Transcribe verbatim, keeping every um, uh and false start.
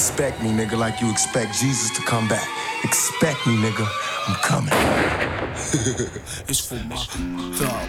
expect me, nigga, like you expect Jesus to come back. Expect me, nigga. I'm coming. It's for my thug